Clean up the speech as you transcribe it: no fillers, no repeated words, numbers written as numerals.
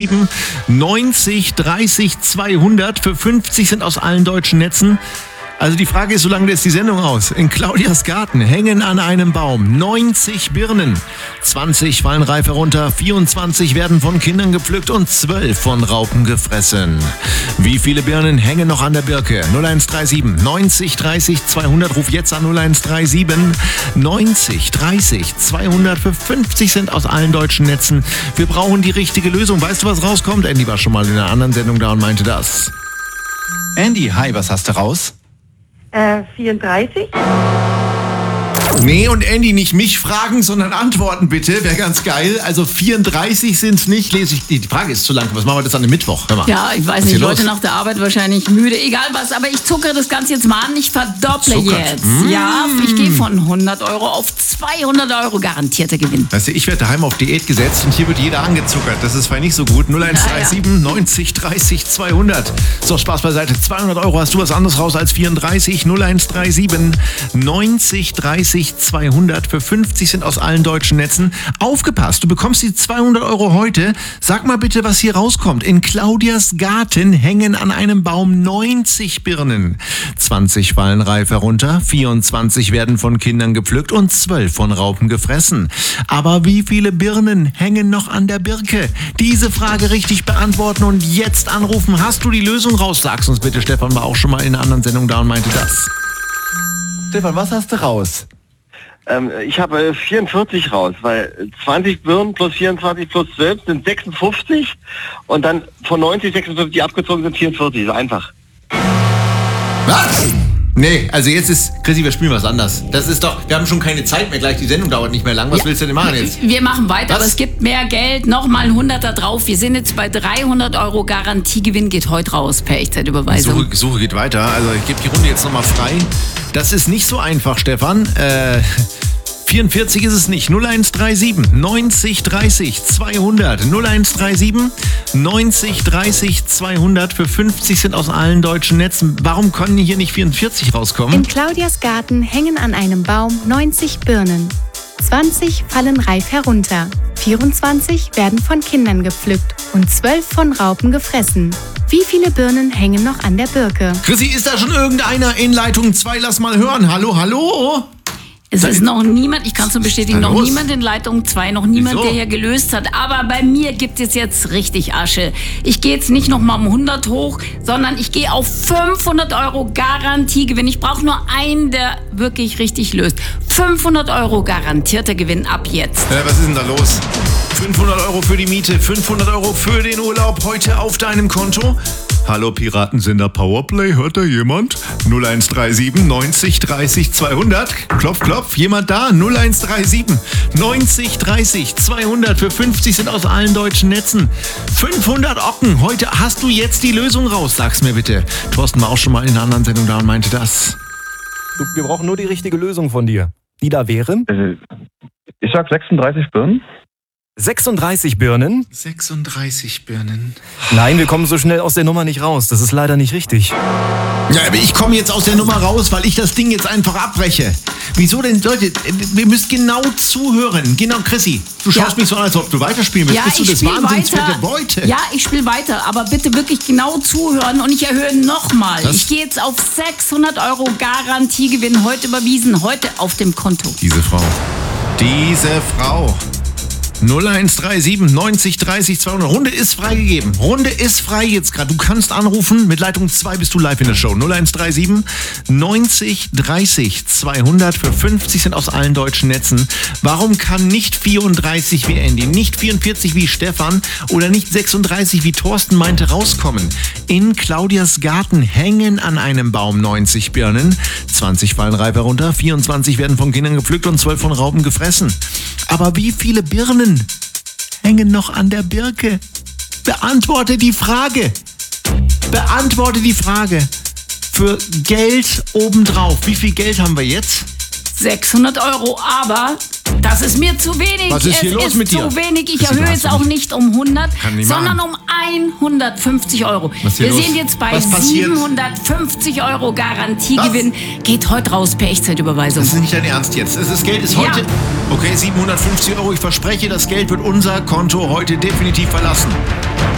0137 90 30 200. Für 50 sind aus allen deutschen Netzen. Also die Frage ist, so lange ist die Sendung aus. In Claudias Garten hängen an einem Baum 90 Birnen. 20 fallen reif herunter, 24 werden von Kindern gepflückt und 12 von Raupen gefressen. Wie viele Birnen hängen noch an der Birke? 0137 90 30 200. Ruf jetzt an 0137 90 30 200. Für 50 sind aus allen deutschen Netzen. Wir brauchen die richtige Lösung. Weißt du, was rauskommt? Andy war schon mal in einer anderen Sendung da und meinte das. Andy, hi, was hast du raus? 34. Nee, und Andy, nicht mich fragen, sondern antworten bitte. Wäre ganz geil. Also 34 sind's nicht. Lese ich. Die Frage ist zu lang. Was machen wir das an dem Mittwoch? Hör mal. Ja, ich weiß nicht, Leute nach der Arbeit wahrscheinlich müde. Egal was, aber ich zuckere das Ganze jetzt mal an. Ich verdopple jetzt. Ja, ich gehe von 100 Euro auf 200 Euro garantierter Gewinn. Weißt du, ich werde daheim auf Diät gesetzt und hier wird jeder angezuckert. Das ist vielleicht nicht so gut. 0137 90 30 200. So, Spaß beiseite. 200 Euro. Hast du was anderes raus als 34? 0137 90 30 200. Für 50 sind aus allen deutschen Netzen. Aufgepasst, du bekommst die 200 Euro heute. Sag mal bitte, was hier rauskommt. In Claudias Garten hängen an einem Baum 90 Birnen. 20 fallen reif herunter, 24 werden von Kindern gepflückt und 12 von Raupen gefressen. Aber wie viele Birnen hängen noch an der Birke? Diese Frage richtig beantworten und jetzt anrufen. Hast du die Lösung raus? Sag's uns bitte. Stefan war auch schon mal in einer anderen Sendung da und meinte das. Stefan, was hast du raus? Ich habe 44 raus, weil 20 Birnen plus 24 plus 12 sind 56 und dann von 90, 56 die abgezogen sind 44. So einfach. Was? Nee, also jetzt ist, Chrissy, wir spielen was anderes. Das ist doch, wir haben schon keine Zeit mehr, gleich die Sendung dauert nicht mehr lang. Was willst du denn machen jetzt? Wir machen weiter, aber es gibt mehr Geld, nochmal ein 100er drauf. Wir sind jetzt bei 300 Euro Garantiegewinn, geht heute raus per Echtzeitüberweisung. Suche geht weiter, also ich gebe die Runde jetzt nochmal frei. Das ist nicht so einfach, Stefan. 44 ist es nicht. 0137 90 30 200. 0137 90 30 200. Für 50 sind aus allen deutschen Netzen. Warum können hier nicht 44 rauskommen? In Claudias Garten hängen an einem Baum 90 Birnen. 20 fallen reif herunter. 24 werden von Kindern gepflückt und 12 von Raupen gefressen. Wie viele Birnen hängen noch an der Birke? Chrissy, ist da schon irgendeiner in Leitung 2? Lass mal hören. Hallo, hallo? Es ist noch niemand, ich kann es nur bestätigen, noch niemand in Leitung 2, noch niemand, Wieso? der hier gelöst hat. Aber bei mir gibt es jetzt richtig Asche. Ich gehe jetzt nicht nochmal um 100 hoch, sondern ich gehe auf 500 Euro Garantiegewinn. Ich brauche nur einen, der wirklich richtig löst. 500 Euro garantierter Gewinn ab jetzt. Was ist denn da los? 500 Euro für die Miete, 500 Euro für den Urlaub heute auf deinem Konto. Hallo Piratensender Powerplay, hört da jemand? 0137 90 30 200. Klopf, klopf, jemand da? 0137 90 30 200. Für 50 sind aus allen deutschen Netzen. 500 Ocken. Heute hast du jetzt die Lösung raus. Sag's mir bitte. Thorsten war auch schon mal in einer anderen Sendung da und meinte das. Wir brauchen nur die richtige Lösung von dir. Die da wäre? Ich sag 36 Birnen. 36 Birnen? 36 Birnen. Nein, wir kommen so schnell aus der Nummer nicht raus. Das ist leider nicht richtig. Ja, aber ich komme jetzt aus der Nummer raus, weil ich das Ding jetzt einfach abbreche. Wieso denn, Leute? Wir müsst genau zuhören. Genau, Chrissy, du schaust mich so an, als ob du weiterspielen willst. Ja, Bist du ich das spiele Wahnsinns mit weiter. der Beute? Ja, ich spiele weiter, aber bitte wirklich genau zuhören und ich erhöhe nochmal. Was? Ich gehe jetzt auf 600 Euro Garantiegewinn, heute überwiesen, heute auf dem Konto. Diese Frau. 0137 90 30 200. Runde ist freigegeben. Runde ist frei jetzt gerade. Du kannst anrufen. Mit Leitung 2 bist du live in der Show. 0137 90 30 200. Für 50 sind aus allen deutschen Netzen. Warum kann nicht 34 wie Andy, nicht 44 wie Stefan oder nicht 36 wie Thorsten meinte rauskommen? In Claudias Garten hängen an einem Baum 90 Birnen. 20 fallen reif herunter, 24 werden von Kindern gepflückt und 12 von Raupen gefressen. Aber wie viele Birnen hängen noch an der Birke? Beantworte die Frage. Beantworte die Frage. Für Geld obendrauf. Wie viel Geld haben wir jetzt? 600 Euro, aber das ist mir zu wenig. Was ist hier los mit dir? Es ist zu wenig. Ich Chrissy, erhöhe jetzt auch nicht um 100, Kann nicht sondern machen. um 150 Euro. Was ist hier Wir los? sind jetzt bei Was passiert? 750 Euro Garantiegewinn. Geht heute raus per Echtzeitüberweisung. Das ist nicht dein Ernst jetzt. Das Geld ist heute... Ja. Okay, 750 Euro. Ich verspreche, das Geld wird unser Konto heute definitiv verlassen.